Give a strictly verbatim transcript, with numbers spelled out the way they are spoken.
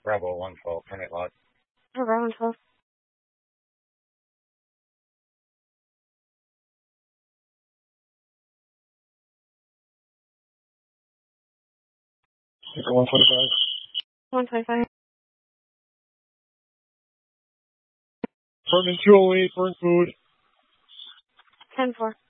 Bravo one twelve, turn it log. Bravo one twelve. one twenty-five. one twenty-five. Furman two oh eight, burn food. ten four.